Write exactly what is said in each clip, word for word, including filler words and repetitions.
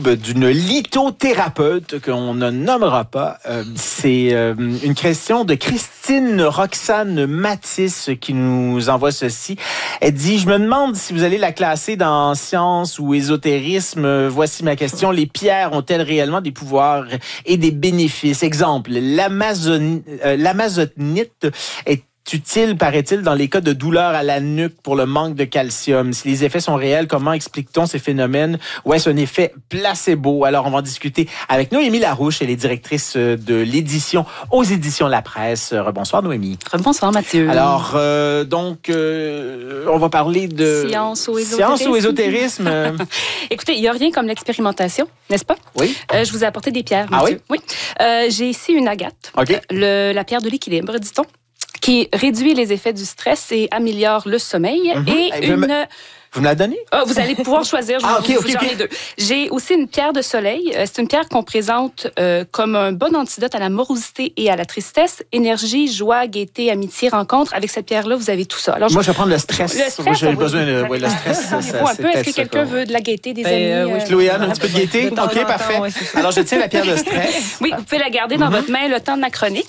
YouTube d'une lithothérapeute qu'on ne nommera pas. Euh, c'est euh, une question de Christine Roxane Matisse qui nous envoie ceci. Elle dit, je me demande si vous allez la classer dans science ou ésotérisme. Voici ma question. Les pierres ont-elles réellement des pouvoirs et des bénéfices? Exemple, l'Amazon, euh, l'amazonite est utile, paraît-il, dans les cas de douleur à la nuque pour le manque de calcium. Si les effets sont réels, comment explique-t-on ces phénomènes? Ou est-ce un effet placebo? Alors, on va en discuter avec Noémie Larouche. Elle est directrice de l'édition aux éditions La Presse. Rebonsoir, Noémie. Rebonsoir, Mathieu. Alors, euh, donc, euh, on va parler de... Science ou ésotérisme. Science ou ésotérisme. Écoutez, il n'y a rien comme l'expérimentation, n'est-ce pas? Oui. Euh, je vous ai apporté des pierres, Ah Mathieu. oui? Oui. Euh, j'ai ici une agate. OK. Le, la pierre de l'équilibre, dit-on, qui réduit les effets du stress et améliore le sommeil. Mm-hmm. Et Hey, une... me... Vous me la donnez? Ah, vous allez pouvoir choisir. Je ah, vous, OK, vous OK, j'en ai OK. deux. J'ai aussi une pierre de soleil. C'est une pierre qu'on présente euh, comme un bon antidote à la morosité et à la tristesse. Énergie, joie, gaieté, amitié, rencontre. Avec cette pierre-là, vous avez tout ça. Alors, Moi, je vais prendre le stress. Le stress, Moi, j'ai oui. besoin de... Oui, le stress, ça, ça, un c'est peu. Est-ce peut-être que ça quelqu'un qu'on- veut de la gaieté, des Ben, amis? euh, oui. euh, Chloé-Anne, un petit peu de gaieté? De temps en OK, temps, parfait. ouais, c'est ça. Alors, je tiens la pierre de stress. Oui, vous pouvez la garder dans Mm-hmm. votre main le temps de ma chronique.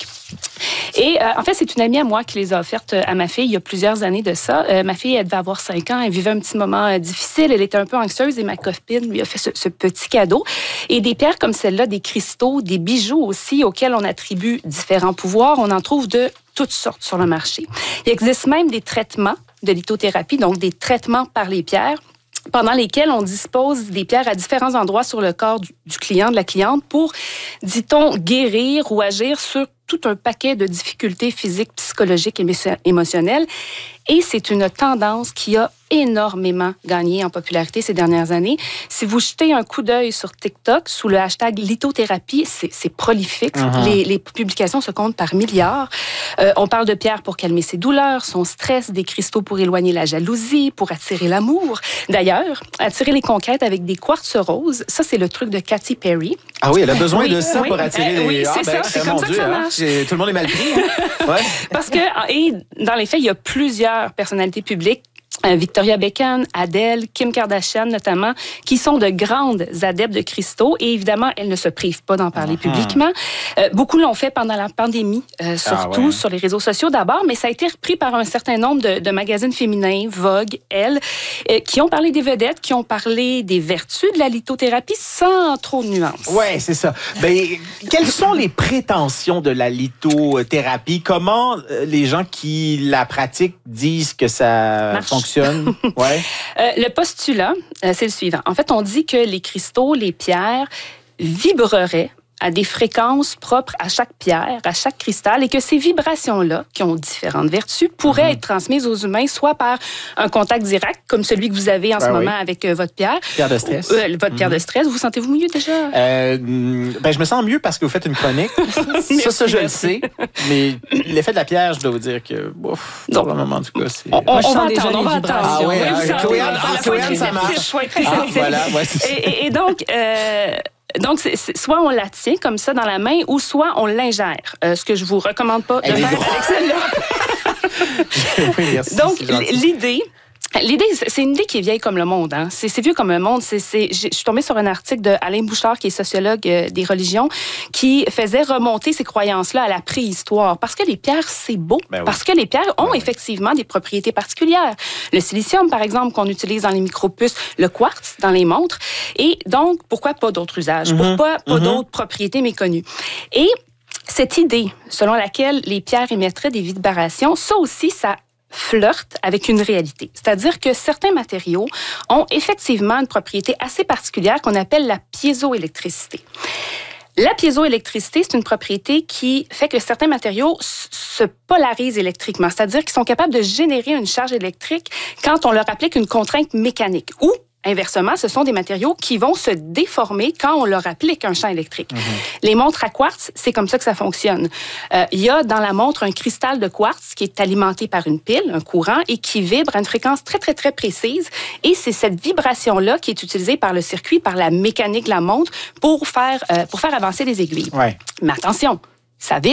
Et euh, en fait, c'est une amie à moi qui les a offertes à ma fille il y a plusieurs années de ça. Euh, ma fille, elle devait avoir cinq ans. Elle vivait un petit moment euh, difficile. Elle était un peu anxieuse et ma copine lui a fait ce, ce petit cadeau. Et des pierres comme celle-là, des cristaux, des bijoux aussi auxquels on attribue différents pouvoirs, on en trouve de toutes sortes sur le marché. Il existe même des traitements de lithothérapie, donc des traitements par les pierres, pendant lesquels on dispose des pierres à différents endroits sur le corps du, du client, de la cliente, pour, dit-on, guérir ou agir sur tout un paquet de difficultés physiques, psychologiques et émotionnelles. Et c'est une tendance qui a énormément gagné en popularité ces dernières années. Si vous jetez un coup d'œil sur TikTok sous le hashtag lithothérapie, c'est, c'est prolifique. Uh-huh. Les, les publications se comptent par milliards. Euh, on parle de pierres pour calmer ses douleurs, son stress, des cristaux pour éloigner la jalousie, pour attirer l'amour. D'ailleurs, attirer les conquêtes avec des quartz roses, ça, c'est le truc de Katy Perry. Ah oui, elle a besoin oui, de ça oui, pour attirer euh, les... oui, c'est ah, ça, ben, c'est mon comme ça que Dieu, ça hein. marche. J'ai- Tout le monde est mal pris. Hein? Ouais. Parce que, et dans les faits, il y a plusieurs personnalités publiques, euh, Victoria Beckham, Adele, Kim Kardashian notamment, qui sont de grandes adeptes de cristaux. Et évidemment, elles ne se privent pas d'en parler uh-huh. publiquement. Euh, beaucoup l'ont fait pendant la pandémie, euh, surtout ah ouais. sur les réseaux sociaux d'abord, mais ça a été repris par un certain nombre de, de magazines féminins, Vogue, Elle, euh, qui ont parlé des vedettes, qui ont parlé des vertus de la lithothérapie sans trop de nuances. Oui, c'est ça. Ben, quelles sont les prétentions de la lithothérapie? Comment euh, les gens qui la pratiquent disent que ça Marche. fonctionne? Ouais. Euh, le postulat, euh, c'est le suivant. En fait, on dit que les cristaux, les pierres vibreraient à des fréquences propres à chaque pierre, à chaque cristal, et que ces vibrations-là, qui ont différentes vertus, pourraient mm-hmm. être transmises aux humains, soit par un contact direct, comme celui que vous avez en ben ce oui. moment avec euh, votre pierre. Pierre de stress. Euh, votre pierre mm-hmm. de stress. Vous sentez-vous mieux déjà? Euh, ben, je me sens mieux parce que vous faites une chronique. ça, ça, je le sais. Mais l'effet de la pierre, je dois vous dire que, bof, dans le moment, en tout cas, c'est... On, on, on va attendre, on va attendre. Ah oui, oui, Chloé-Anne, ça marche. Ah, voilà, ouais, c'est et, et, et donc... Euh, Donc, c'est, c'est, soit on la tient comme ça dans la main, ou soit on l'ingère. Euh, ce que je vous recommande pas de Elle faire avec celle-là. oui, merci, donc, l'idée... L'idée, c'est une idée qui est vieille comme le monde. Hein. C'est, c'est vieux comme le monde. C'est, c'est, je suis tombée sur un article d'Alain Bouchard, qui est sociologue euh, des religions, qui faisait remonter ces croyances-là à la préhistoire. Parce que les pierres, c'est beau. Ben oui. Parce que les pierres ont ben oui. effectivement des propriétés particulières. Le silicium, par exemple, qu'on utilise dans les micropuces, le quartz dans les montres. Et donc, pourquoi pas d'autres usages? Mm-hmm. Pourquoi pas mm-hmm. d'autres propriétés méconnues? Et cette idée, selon laquelle les pierres émettraient des vibrations, ça aussi, ça flirte avec une réalité. C'est-à-dire que certains matériaux ont effectivement une propriété assez particulière qu'on appelle la piézoélectricité. La piézoélectricité, c'est une propriété qui fait que certains matériaux se polarisent électriquement, c'est-à-dire qu'ils sont capables de générer une charge électrique quand on leur applique une contrainte mécanique ou inversement, ce sont des matériaux qui vont se déformer quand on leur applique un champ électrique. Mm-hmm. Les montres à quartz, c'est comme ça que ça fonctionne. Euh, il y a dans la montre un cristal de quartz qui est alimenté par une pile, un courant, et qui vibre à une fréquence très, très, très précise. Et c'est cette vibration-là qui est utilisée par le circuit, par la mécanique de la montre, pour faire, euh, pour faire avancer les aiguilles. Ouais. Mais attention, ça vibre.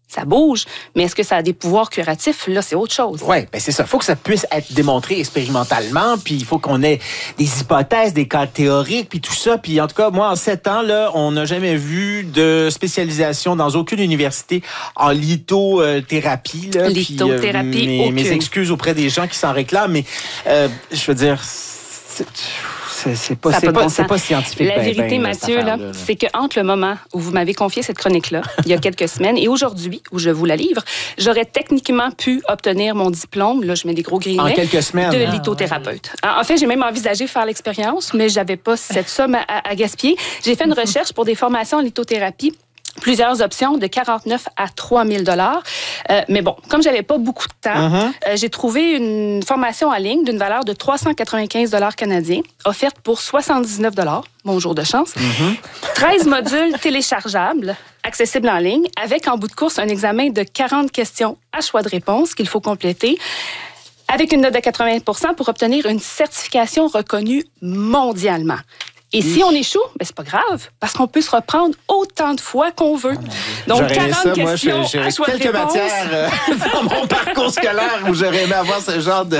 ça bouge, mais est-ce que ça a des pouvoirs curatifs? Là, c'est autre chose. Oui, ben c'est ça. Il faut que ça puisse être démontré expérimentalement, puis il faut qu'on ait des hypothèses, des cas théoriques, puis tout ça. Puis en tout cas, moi, en sept ans, là, on n'a jamais vu de spécialisation dans aucune université en lithothérapie. Là. Lithothérapie, puis, euh, mes, mes excuses auprès des gens qui s'en réclament, mais euh, je veux dire... C'est... C'est, c'est, pas, c'est, pas, bon c'est pas scientifique. La ben, vérité, ben, Mathieu, là, là. c'est qu'entre le moment où vous m'avez confié cette chronique-là, il y a quelques semaines, et aujourd'hui, où je vous la livre, j'aurais techniquement pu obtenir mon diplôme, là, je mets des gros guillemets, en quelques semaines. de lithothérapeute. Ah, ouais. En fait, j'ai même envisagé de faire l'expérience, mais j'avais pas cette somme à, à, à gaspiller. J'ai fait une recherche pour des formations en lithothérapie. Plusieurs options de quarante-neuf à trois mille dollars. Euh, mais bon, comme j'avais pas beaucoup de temps, uh-huh. euh, j'ai trouvé une formation en ligne d'une valeur de trois cent quatre-vingt-quinze dollars canadiens, offerte pour soixante-dix-neuf dollars. Bon jour de chance. Uh-huh. treize modules téléchargeables, accessibles en ligne, avec en bout de course un examen de quarante questions à choix de réponse qu'il faut compléter, avec une note de quatre-vingts pour cent pour obtenir une certification reconnue mondialement. Et si on échoue, ben c'est pas grave, parce qu'on peut se reprendre autant de fois qu'on veut. Oh donc, quarante ça, questions moi, j'ai, à choix quelques de réponse. matières euh, dans mon parcours scolaire où j'aurais aimé avoir ce genre de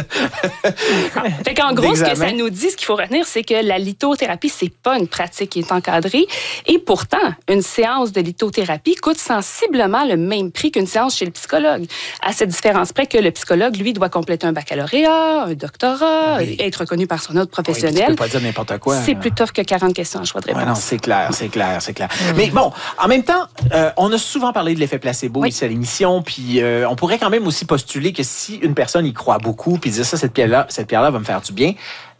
Fait qu'en gros, d'examen. Ce que ça nous dit, ce qu'il faut retenir, c'est que la lithothérapie, c'est pas une pratique qui est encadrée. Et pourtant, une séance de lithothérapie coûte sensiblement le même prix qu'une séance chez le psychologue. À cette différence près que le psychologue, lui, doit compléter un baccalauréat, un doctorat, oui. être reconnu par son autre professionnel. Oui, tu peux pas dire n'importe quoi. C'est plus tough que quarante questions à choix de réponse. Ouais, non, c'est clair, c'est clair, c'est clair. Mmh. Mais bon, en même temps, euh, on a souvent parlé de l'effet placebo oui. ici à l'émission, puis euh, on pourrait quand même aussi postuler que si une personne y croit beaucoup, puis dire ça, cette pierre-là, cette pierre-là va me faire du bien,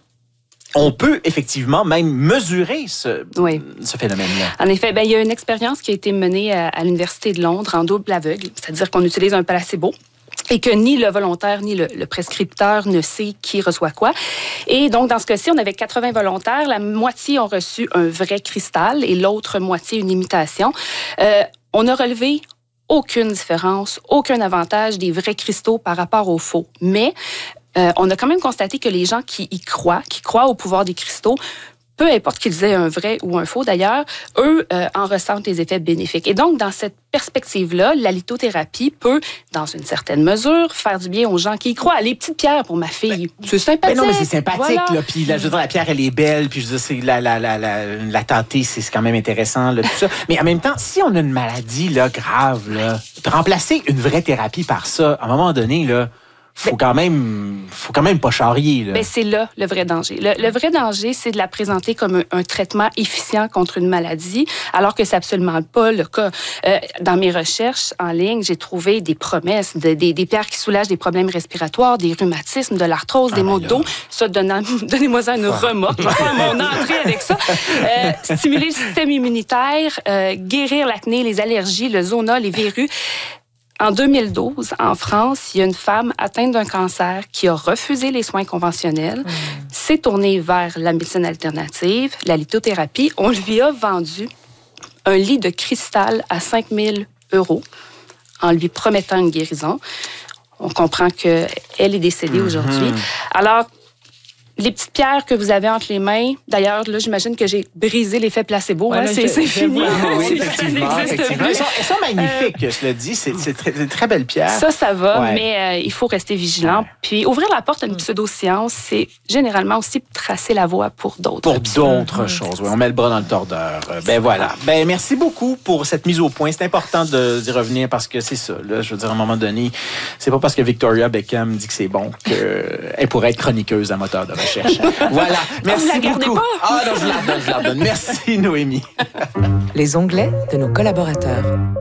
on peut effectivement même mesurer ce, oui. ce phénomène-là. En effet, ben, il y a une expérience qui a été menée à, à l'Université de Londres en double aveugle, c'est-à-dire qu'on utilise un placebo et que ni le volontaire ni le, le prescripteur ne sait qui reçoit quoi. Et donc, dans ce cas-ci, on avait quatre-vingts volontaires. La moitié ont reçu un vrai cristal et l'autre moitié une imitation. Euh, on a relevé aucune différence, aucun avantage des vrais cristaux par rapport aux faux. Mais euh, on a quand même constaté que les gens qui y croient, qui croient au pouvoir des cristaux, peu importe qu'ils aient un vrai ou un faux d'ailleurs, eux euh, en ressentent les effets bénéfiques. Et donc, dans cette perspective-là, la lithothérapie peut, dans une certaine mesure, faire du bien aux gens qui y croient. Les petites pierres pour ma fille, ben, c'est sympathique. Ben non, mais c'est sympathique. Voilà. Là, puis là, je veux dire, la pierre, elle est belle, puis je veux dire, c'est la, la, la, la, la tâter, c'est quand même intéressant, là, tout ça. Mais en même temps, si on a une maladie là, grave, là, de remplacer une vraie thérapie par ça, à un moment donné, là, faut quand même, faut quand même pas charrier. Là. Ben c'est là le vrai danger. Le, le vrai danger, c'est de la présenter comme un, un traitement efficient contre une maladie, alors que c'est absolument pas le cas. Euh, dans mes recherches en ligne, j'ai trouvé des promesses, de, des, des pierres qui soulagent des problèmes respiratoires, des rhumatismes, de l'arthrose, ah des maux de dos. Ça, donnant, donnez-moi ça une ah. remorque. Je vais faire mon entrée avec ça. Euh, stimuler le système immunitaire, euh, guérir l'acné, les allergies, le zona, les verrues. En deux mille douze, en France, il y a une femme atteinte d'un cancer qui a refusé les soins conventionnels, mmh. s'est tournée vers la médecine alternative, la lithothérapie. On lui a vendu un lit de cristal à cinq mille euros en lui promettant une guérison. On comprend qu'elle est décédée mmh. aujourd'hui. Alors, les petites pierres que vous avez entre les mains, d'ailleurs, là, j'imagine que j'ai brisé l'effet placebo. Ouais, hein, c'est, c'est fini. Oui, effectivement. effectivement. Elles, sont, elles sont magnifiques, euh, je le dis. C'est, c'est très, très, très belles pierres. Ça, ça va, ouais. mais euh, il faut rester vigilant. Ouais. Puis ouvrir la porte à une pseudo-science, c'est généralement aussi tracer la voie pour d'autres. Pour d'autres mmh. choses, oui. On met le bras dans le tordeur. Ben voilà. Ben merci beaucoup pour cette mise au point. C'est important de, d'y revenir parce que c'est ça. Là, je veux dire, à un moment donné, c'est pas parce que Victoria Beckham dit que c'est bon qu'elle pourrait être chroniqueuse à moteur de recherche. Voilà. Merci ah, vous la beaucoup. Pas? Ah non, je la redonne, je la redonne. Merci, Noémie. Les onglets de nos collaborateurs.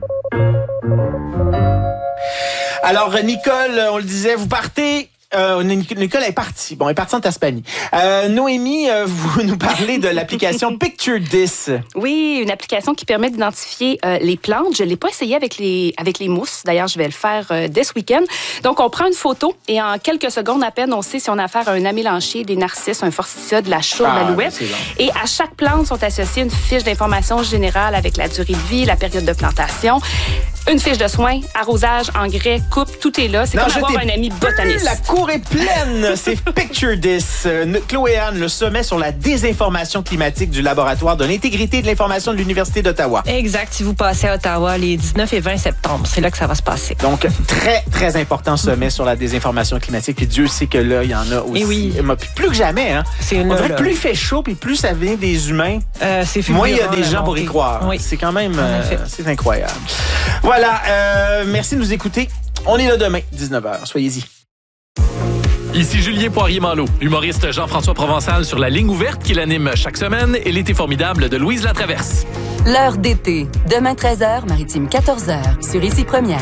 Alors, Nicole, on le disait, vous partez... Euh, Nicole est partie. Bon, elle est partie en Tasmanie. Euh, Noémie, euh, vous nous parlez de l'application Picture This. Oui, une application qui permet d'identifier euh, les plantes. Je ne l'ai pas essayé avec les, avec les mousses. D'ailleurs, je vais le faire euh, dès ce week-end. Donc, on prend une photo et en quelques secondes à peine, on sait si on a affaire à un amélanchier, des narcisses, un forsythia, de la chourde, ah, l'alouette. Et à chaque plante sont associées une fiche d'information générale avec la durée de vie, la période de plantation. Une fiche de soins, arrosage, engrais, coupe, tout est là. C'est Non, comme je avoir t'ai un ami botaniste. La cour est pleine. C'est Picture This. Euh, Chloé Anne, le sommet sur la désinformation climatique du laboratoire de l'intégrité de l'information de l'Université d'Ottawa. Exact. Si vous passez à Ottawa les dix-neuf et vingt septembre, c'est là que ça va se passer. Donc, très, très important sommet sur la désinformation climatique. Puis Dieu sait que là, il y en a aussi. Et oui. Puis plus que jamais, hein. C'est On là, dirait là. que plus il fait chaud, puis plus ça vient des humains, Euh, c'est moins il y a fulgurant, des la gens pour y montée. croire. Oui. C'est quand même, En euh, effet. c'est incroyable. Voilà. Euh, merci de nous écouter. On est là demain, dix-neuf heures. Soyez-y. Ici Julien Poirier-Malo, humoriste Jean-François Provençal sur la ligne ouverte qu'il anime chaque semaine et l'été formidable de Louise Latraverse. L'heure d'été, demain treize heures, Maritime quatorze heures, sur Ici Première.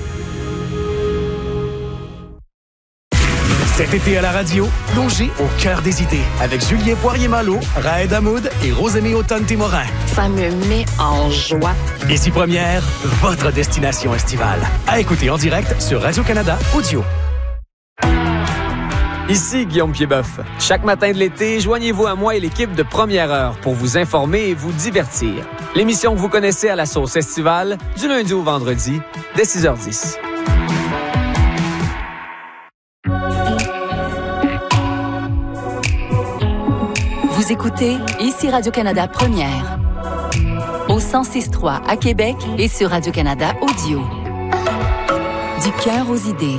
Cet été à la radio, plongez au cœur des idées avec Julien Poirier-Malo, Raed Hamoud et Rosémie Automne-Témorin. Ça me met en joie. Ici Première, votre destination estivale. À écouter en direct sur Radio-Canada Audio. Ici Guillaume Piedboeuf. Chaque matin de l'été, joignez-vous à moi et l'équipe de Première Heure pour vous informer et vous divertir. L'émission que vous connaissez à la sauce estivale, du lundi au vendredi, dès six heures dix. Vous écoutez Ici Radio-Canada Première. Au cent six trois à Québec et sur Radio-Canada Audio. Du cœur aux idées.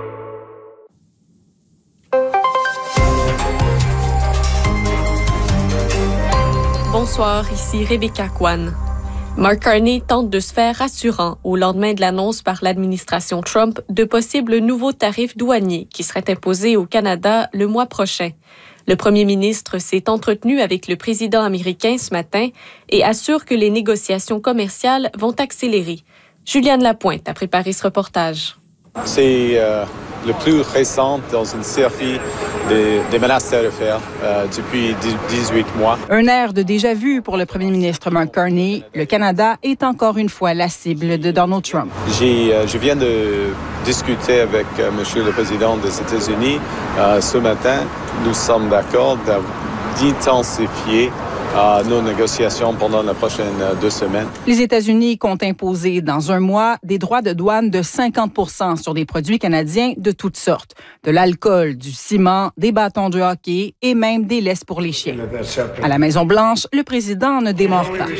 Bonsoir, ici Rebecca Kwan. Mark Carney tente de se faire rassurant au lendemain de l'annonce par l'administration Trump de possibles nouveaux tarifs douaniers qui seraient imposés au Canada le mois prochain. Le premier ministre s'est entretenu avec le président américain ce matin et assure que les négociations commerciales vont accélérer. Juliane Lapointe a préparé ce reportage. C'est euh, le plus récent dans une série des, des menaces tarifaires euh, depuis dix-huit mois. Un air de déjà-vu pour le premier ministre Mark Carney. Le Canada est encore une fois la cible de Donald Trump. J'ai, euh, je viens de discuter avec euh, M. le Président des États-Unis euh, ce matin. Nous sommes d'accord d'intensifier à nos négociations pendant les prochaines deux semaines. Les États-Unis comptent imposer dans un mois des droits de douane de cinquante pour cent sur des produits canadiens de toutes sortes. De l'alcool, du ciment, des bâtons de hockey et même des laisses pour les chiens. À la Maison-Blanche, le président ne démord pas.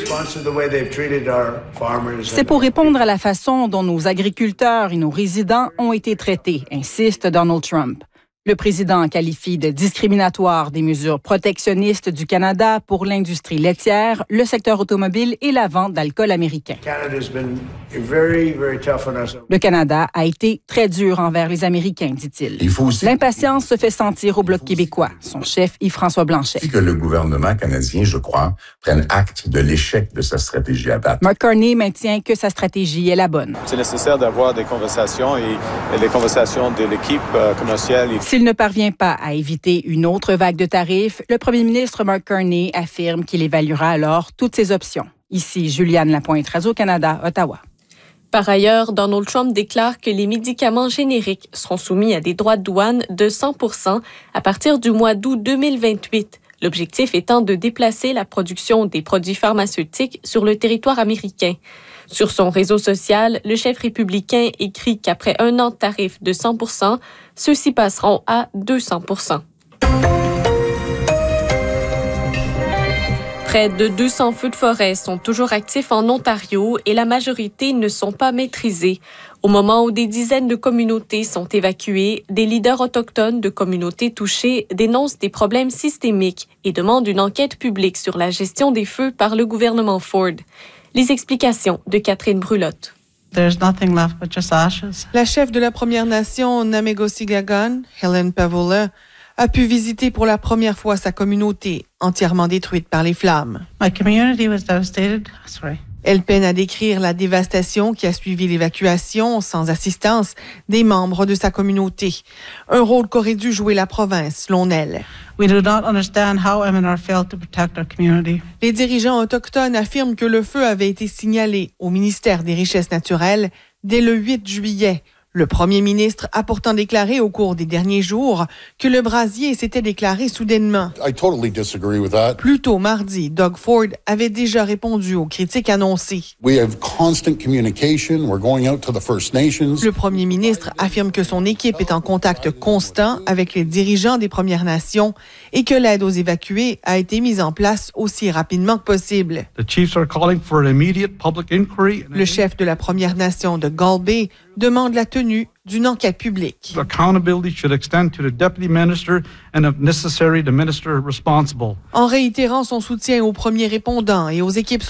C'est pour répondre à la façon dont nos agriculteurs et nos résidents ont été traités, insiste Donald Trump. Le président qualifie de discriminatoire des mesures protectionnistes du Canada pour l'industrie laitière, le secteur automobile et la vente d'alcool américain. Le Canada a été très dur envers les Américains, dit-il. Il faut aussi L'impatience se fait sentir au Bloc québécois. Son chef, Yves-François Blanchet. que le gouvernement canadien, je crois, prenne acte de l'échec de sa stratégie à date. Mark Carney maintient que sa stratégie est la bonne. C'est nécessaire d'avoir des conversations et, et les conversations de l'équipe euh, commerciale. S'il ne parvient pas à éviter une autre vague de tarifs, le premier ministre Mark Carney affirme qu'il évaluera alors toutes ses options. Ici, Juliane Lapointe, Radio-Canada, Ottawa. Par ailleurs, Donald Trump déclare que les médicaments génériques seront soumis à des droits de douane de cent pour cent à partir du mois d'août deux mille vingt-huit. L'objectif étant de déplacer la production des produits pharmaceutiques sur le territoire américain. Sur son réseau social, le chef républicain écrit qu'après un an de tarifs de cent pour cent, ceux-ci passeront à deux cents pour cent. Près de deux cents feux de forêt sont toujours actifs en Ontario et la majorité ne sont pas maîtrisés. Au moment où des dizaines de communautés sont évacuées, des leaders autochtones de communautés touchées dénoncent des problèmes systémiques et demandent une enquête publique sur la gestion des feux par le gouvernement Ford. Les explications de Catherine Brulotte. There's nothing left but just ashes. La chef de la Première Nation Namegosigagon, Helen Pavola, a pu visiter pour la première fois sa communauté, entièrement détruite par les flammes. My community was devastated. Sorry. Elle peine à décrire la dévastation qui a suivi l'évacuation, sans assistance, des membres de sa communauté. Un rôle qu'aurait dû jouer la province, selon elle. We do not understand how M N R failed to protect our community. Les dirigeants autochtones affirment que le feu avait été signalé au ministère des Richesses naturelles dès le huit juillet, Le premier ministre a pourtant déclaré au cours des derniers jours que le brasier s'était déclaré soudainement. I totally disagree with that. Plus tôt mardi, Doug Ford avait déjà répondu aux critiques annoncées. We have constant communication. We're going out to the First Nations. Le premier ministre affirme que son équipe est en contact constant avec les dirigeants des Premières Nations et que l'aide aux évacués a été mise en place aussi rapidement que possible. The chiefs are calling for an immediate public inquiry. Le chef de la Première Nation de Gull Bay demande la tenue d'une enquête publique. Accountability should extend to the deputy minister and, if necessary, the minister responsible. En réitérant son soutien aux premiers répondants et aux équipes